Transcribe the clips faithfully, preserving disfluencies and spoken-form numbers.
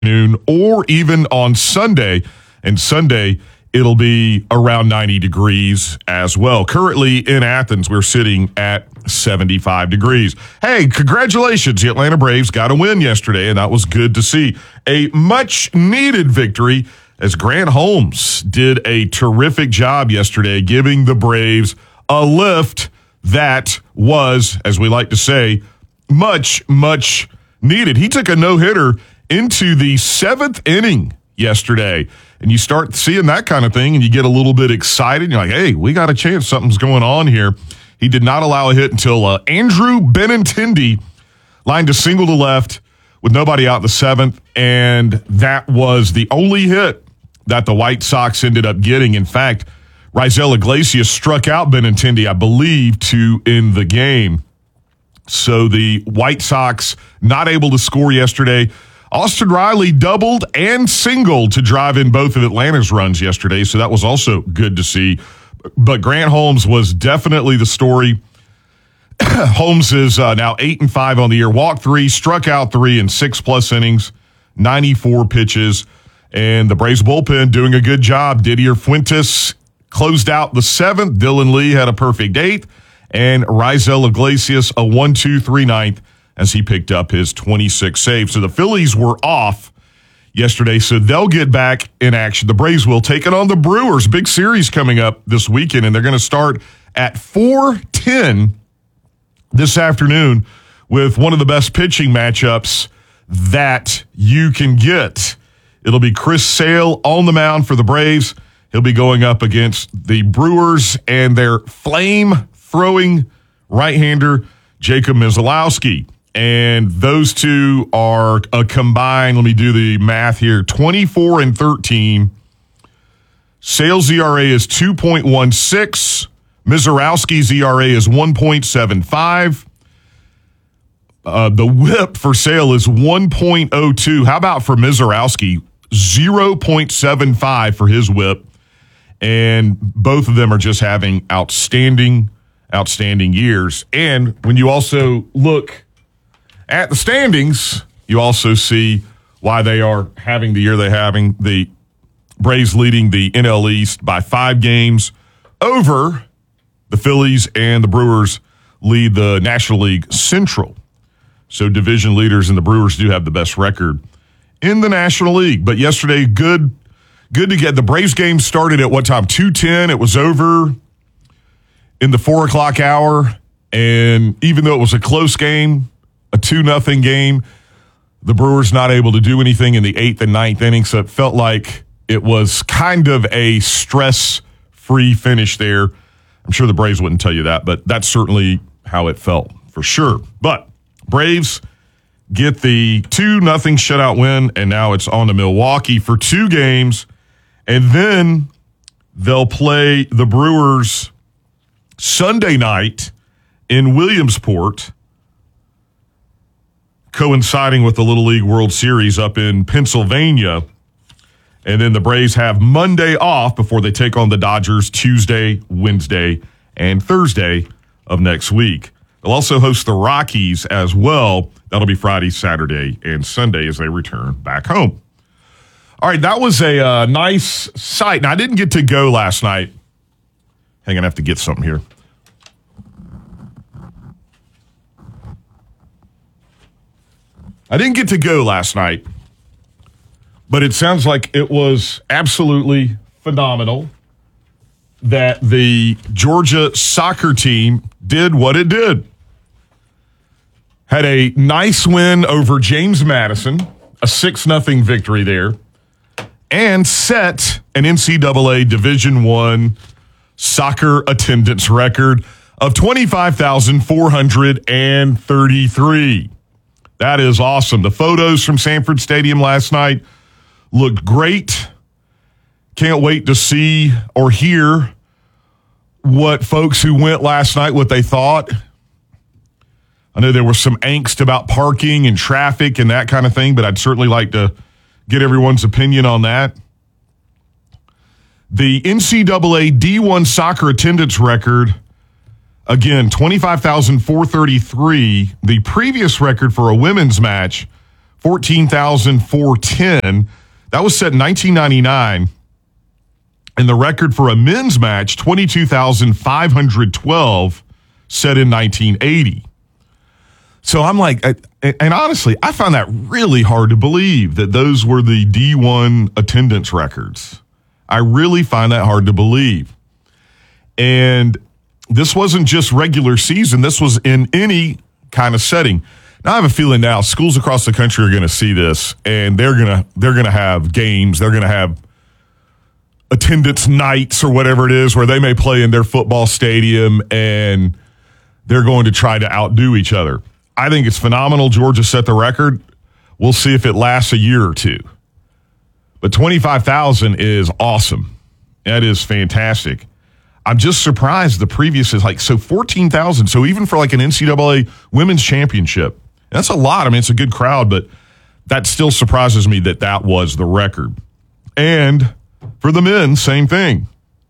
noon, or even on Sunday. And Sunday, it'll be around ninety degrees as well. Currently in Athens, we're sitting at seventy-five degrees. Hey, congratulations. The Atlanta Braves got a win yesterday, and that was good to see. A much-needed victory as Grant Holmes did a terrific job yesterday giving the Braves a lift that was, as we like to say, much, much needed. He took a no-hitter into the seventh inning yesterday, and you start seeing that kind of thing, and you get a little bit excited. You're like, hey, we got a chance. Something's going on here. He did not allow a hit until uh, Andrew Benintendi lined a single to left with nobody out in the seventh, and that was the only hit that the White Sox ended up getting. In fact, Raisel Iglesias struck out Benintendi, I believe, to end the game. So the White Sox not able to score yesterday. Austin Riley doubled and singled to drive in both of Atlanta's runs yesterday, so that was also good to see. But Grant Holmes was definitely the story. Holmes is uh, now eight and five on the year, walked three, struck out three in six plus innings, ninety-four pitches, and the Braves bullpen doing a good job. Didier Fuentes closed out the seventh. Dylan Lee had a perfect eighth, and Raisel Iglesias a one two three ninth as he picked up his twenty-sixth save. So the Phillies were off yesterday, so they'll get back in action. The Braves will take it on the Brewers. Big series coming up this weekend, and they're going to start at four ten this afternoon with one of the best pitching matchups that you can get. It'll be Chris Sale on the mound for the Braves. He'll be going up against the Brewers and their flame-throwing right-hander, Jacob Mizalowski. And those two are a combined, let me do the math here, twenty-four and thirteen. Sale's E R A is two point one six. Mizarowski's E R A is one point seven five. Uh, the whip for Sale is one point oh two. How about for Mizarowski? zero point seven five for his whip. And both of them are just having outstanding, outstanding years. And when you also look at the standings, you also see why they are having the year they're having. The Braves leading the N L East by five games over the Phillies, and the Brewers lead the National League Central. So division leaders and the Brewers do have the best record in the National League. But yesterday, good good to get. The Braves game started at what time? two ten. It was over in the four o'clock hour. And even though it was a close game, a two nothing game, the Brewers not able to do anything in the eighth and ninth inning. So it felt like it was kind of a stress-free finish there. I'm sure the Braves wouldn't tell you that, but that's certainly how it felt for sure. But Braves get the two nothing shutout win, and now it's on to Milwaukee for two games. And then they'll play the Brewers Sunday night in Williamsport, coinciding with the Little League World Series up in Pennsylvania. And then the Braves have Monday off before they take on the Dodgers Tuesday, Wednesday, and Thursday of next week. They'll also host the Rockies as well. That'll be Friday, Saturday, and Sunday as they return back home. All right, that was a uh, nice sight. Now, I didn't get to go last night. Hang on, I have to get something here. I didn't get to go last night, but it sounds like it was absolutely phenomenal that the Georgia soccer team did what it did. Had a nice win over James Madison, a six nothing victory there, and set an N C double A Division I soccer attendance record of twenty-five thousand four hundred thirty-three. That is awesome. The photos from Sanford Stadium last night looked great. Can't wait to see or hear what folks who went last night, what they thought. I know there was some angst about parking and traffic and that kind of thing, but I'd certainly like to get everyone's opinion on that. The N C double A D one soccer attendance record, again, twenty-five thousand four hundred thirty-three. The previous record for a women's match fourteen thousand four hundred ten. That was set in nineteen ninety-nine. And the record for a men's match, twenty-two thousand five hundred twelve, set in nineteen eighty. So I'm like, and honestly, I found that really hard to believe that those were the D one attendance records. I really find that hard to believe. And this wasn't just regular season. This was in any kind of setting. Now I have a feeling now schools across the country are going to see this, and they're going to they're going to have games. They're going to have attendance nights or whatever it is where they may play in their football stadium, and they're going to try to outdo each other. I think it's phenomenal. Georgia set the record. We'll see if it lasts a year or two. But twenty-five thousand is awesome. That is fantastic. I'm just surprised the previous is like, so fourteen thousand. So even for like an N C double A women's championship, that's a lot. I mean, it's a good crowd, but that still surprises me that that was the record. And for the men, same thing.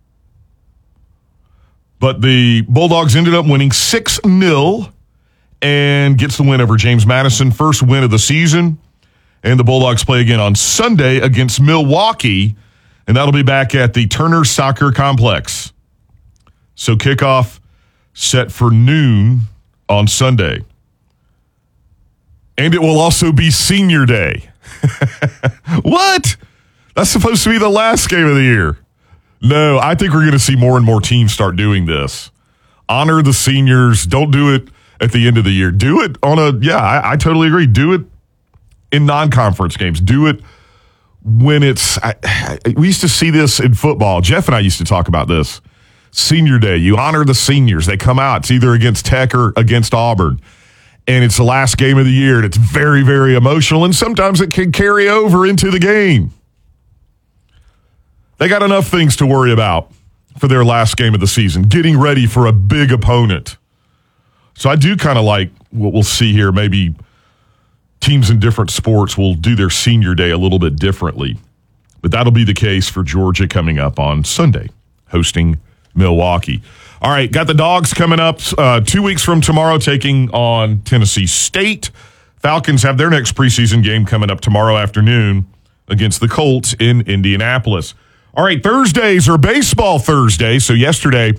But the Bulldogs ended up winning six nil and gets the win over James Madison. First win of the season. And the Bulldogs play again on Sunday against Milwaukee, and that'll be back at the Turner Soccer Complex. So kickoff set for noon on Sunday. And it will also be Senior Day. What? That's supposed to be the last game of the year. No, I think we're going to see more and more teams start doing this. Honor the seniors. Don't do it at the end of the year. Do it on a, yeah, I, I totally agree. Do it in non-conference games. Do it when it's, I, I, we used to see this in football. Jeff and I used to talk about this. Senior Day, you honor the seniors. They come out. It's either against Tech or against Auburn. And it's the last game of the year, and it's very, very emotional, and sometimes it can carry over into the game. They got enough things to worry about for their last game of the season, getting ready for a big opponent. So I do kind of like what we'll see here. Maybe teams in different sports will do their Senior Day a little bit differently. But that'll be the case for Georgia coming up on Sunday, hosting Milwaukee. All right, got the Dogs coming up uh, two weeks from tomorrow, taking on Tennessee State. Falcons have their next preseason game coming up tomorrow afternoon against the Colts in Indianapolis. All right, Thursdays are Baseball Thursday. So yesterday,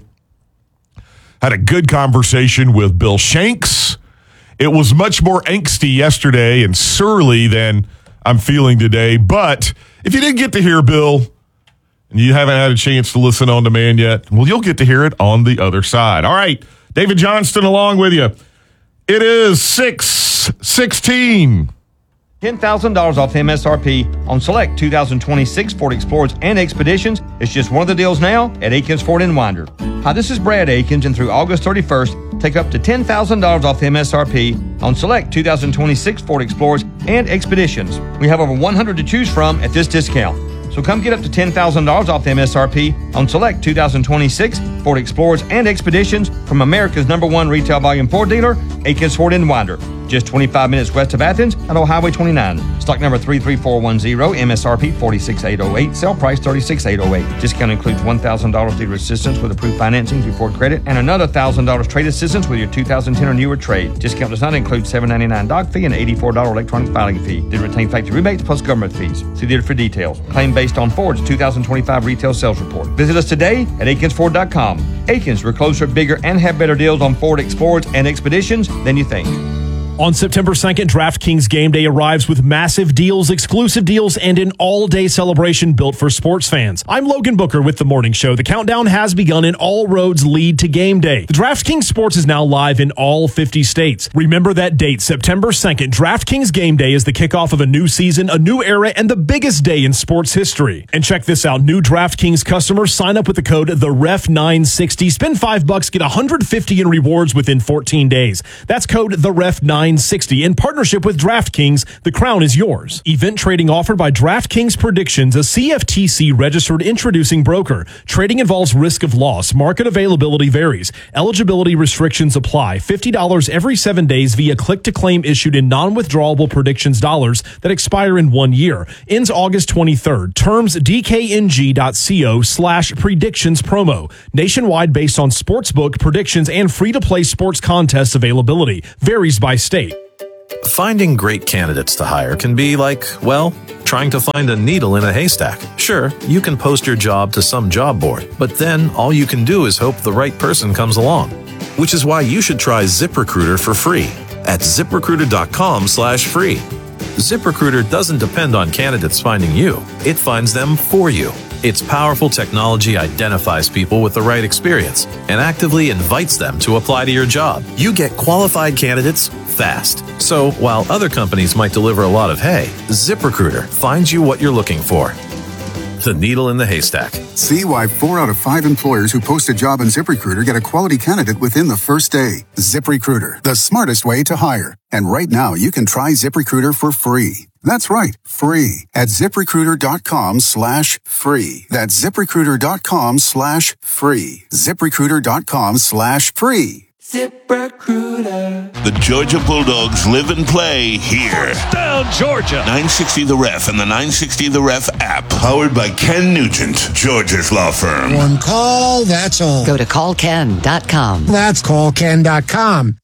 had a good conversation with Bill Shanks. It was much more angsty yesterday and surly than I'm feeling today. But if you didn't get to hear Bill, and you haven't had a chance to listen on demand yet, well, you'll get to hear it on the other side. All right, David Johnston along with you. It is six sixteen. ten thousand dollars off M S R P on select two thousand twenty-six Ford Explorers and Expeditions. It's just one of the deals now at Akins Ford in Winder. Hi, this is Brad Akins, and through August thirty-first, take up to ten thousand dollars off M S R P on select two thousand twenty-six Ford Explorers and Expeditions. We have over one hundred to choose from at this discount. So come get up to ten thousand dollars off M S R P on select two thousand twenty-six Ford Explorers and Expeditions from America's number one retail volume Ford dealer, Akins Ford in Winder. Just twenty-five minutes west of Athens at Old Highway twenty-nine. Stock number three three four one zero, M S R P forty-six thousand eight hundred eight, sale price thirty-six thousand eight hundred eight. Discount includes one thousand dollars dealer assistance with approved financing through Ford Credit and another one thousand dollars trade assistance with your two thousand ten or newer trade. Discount does not include seven dollars and ninety-nine cents doc fee and eighty-four dollars electronic filing fee. Did retain factory rebates plus government fees. See dealer for details. Claim based on Ford's two thousand twenty-five retail sales report. Visit us today at akins ford dot com. Akins, we're closer, bigger, and have better deals on Ford Explorers and Expeditions than you think. On September second, DraftKings Game Day arrives with massive deals, exclusive deals, and an all-day celebration built for sports fans. I'm Logan Booker with The Morning Show. The countdown has begun and all roads lead to Game Day. The DraftKings Sports is now live in all fifty states. Remember that date, September second. DraftKings Game Day is the kickoff of a new season, a new era, and the biggest day in sports history. And check this out. New DraftKings customers sign up with the code the ref nine sixty. Spend five bucks, get one hundred fifty in rewards within fourteen days. That's code the ref nine sixty. In partnership with DraftKings, the crown is yours. Event trading offered by DraftKings Predictions, a C F T C registered introducing broker. Trading involves risk of loss. Market availability varies. Eligibility restrictions apply. fifty dollars every seven days via click-to-claim issued in non-withdrawable predictions dollars that expire in one year. Ends August twenty-third. Terms dkng.co slash predictions promo. Nationwide based on sportsbook predictions and free-to-play sports contests availability. Varies by state. Finding great candidates to hire can be like, well, trying to find a needle in a haystack. Sure, you can post your job to some job board, but then all you can do is hope the right person comes along. Which is why you should try ZipRecruiter for free at ZipRecruiter.com slash free. ZipRecruiter doesn't depend on candidates finding you. It finds them for you. Its powerful technology identifies people with the right experience and actively invites them to apply to your job. You get qualified candidates fast. So while other companies might deliver a lot of hay, ZipRecruiter finds you what you're looking for. The needle in the haystack. See why four out of five employers who post a job on ZipRecruiter get a quality candidate within the first day. ZipRecruiter, the smartest way to hire. And right now, you can try ZipRecruiter for free. That's right, free at ZipRecruiter.com slash free. That's ZipRecruiter.com slash free. ZipRecruiter.com slash free. ZipRecruiter. The Georgia Bulldogs live and play here. Down Georgia. nine sixty The Ref and the nine sixty The Ref app. Powered by Ken Nugent, Georgia's law firm. One call, that's all. Go to call ken dot com. That's call ken dot com.